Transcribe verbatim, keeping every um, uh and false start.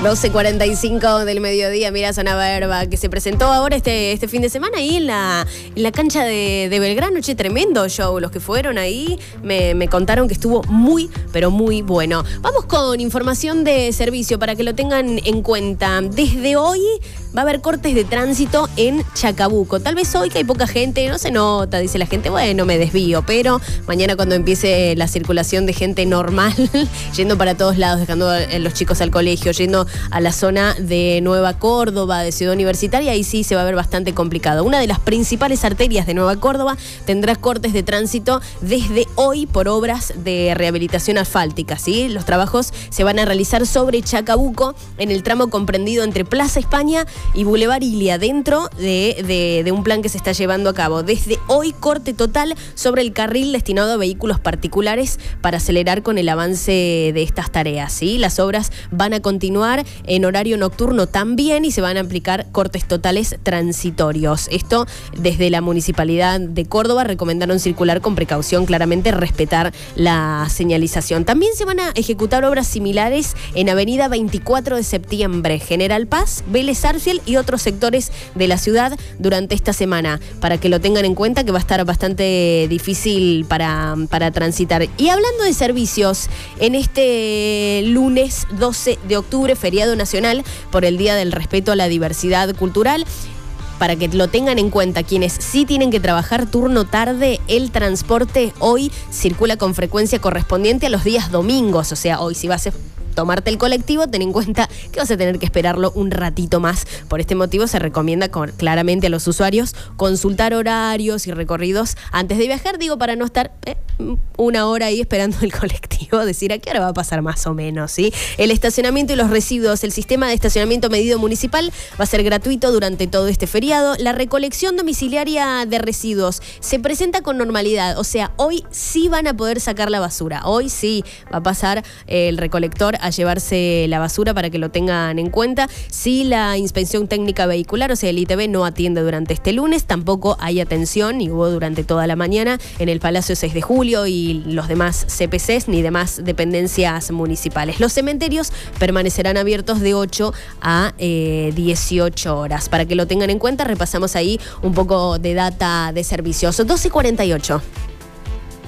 doce cuarenta y cinco del mediodía, mira, sonaba Herba, que se presentó ahora este, este fin de semana ahí en la, en la cancha de, de Belgrano. Che, tremendo show. Los que fueron ahí me, me contaron que estuvo muy, pero muy bueno. Vamos con información de servicio para que lo tengan en cuenta. Desde hoy va a haber cortes de tránsito en Chacabuco. Tal vez hoy, que hay poca gente, no se nota, dice la gente, bueno, me desvío, pero mañana cuando empiece la circulación de gente normal, yendo para todos lados, dejando a los chicos al colegio, yendo a la zona de Nueva Córdoba, de Ciudad Universitaria, ahí sí se va a ver bastante complicado. Una de las principales arterias de Nueva Córdoba tendrá cortes de tránsito desde hoy por obras de rehabilitación asfáltica, ¿sí? Los trabajos se van a realizar sobre Chacabuco, en el tramo comprendido entre Plaza España y Boulevard Ilia, dentro de, de, de un plan que se está llevando a cabo. Desde hoy, corte total sobre el carril destinado a vehículos particulares para acelerar con el avance de estas tareas, ¿sí? Las obras van a continuar en horario nocturno también y se van a aplicar cortes totales transitorios. Esto desde la Municipalidad de Córdoba recomendaron circular con precaución, claramente respetar la señalización. También se van a ejecutar obras similares en Avenida veinticuatro de septiembre, General Paz, Vélez Arfiel y otros sectores de la ciudad durante esta semana, para que lo tengan en cuenta, que va a estar bastante difícil para, para transitar. Y hablando de servicios, en este lunes doce de octubre, feriado nacional por el Día del Respeto a la Diversidad Cultural, para que lo tengan en cuenta, quienes sí tienen que trabajar turno tarde, el transporte hoy circula con frecuencia correspondiente a los días domingos. O sea, hoy si vas a tomarte el colectivo, ten en cuenta que vas a tener que esperarlo un ratito más. Por este motivo se recomienda con, claramente a los usuarios consultar horarios y recorridos antes de viajar, digo, para no estar eh, una hora ahí esperando el colectivo, decir a qué hora va a pasar más o menos, ¿sí? El estacionamiento y los residuos, el sistema de estacionamiento medido municipal va a ser gratuito durante todo este feriado. La recolección domiciliaria de residuos se presenta con normalidad, o sea, hoy sí van a poder sacar la basura, hoy sí va a pasar el recolector a llevarse la basura, para que lo tengan en cuenta. Si la inspección técnica vehicular, o sea el I T V, no atiende durante este lunes, tampoco hay atención, ni hubo durante toda la mañana en el Palacio seis de julio y los demás C P Cs ni demás dependencias municipales. Los cementerios permanecerán abiertos de ocho a dieciocho horas. Para que lo tengan en cuenta, repasamos ahí un poco de data de servicios. doce cuarenta y ocho.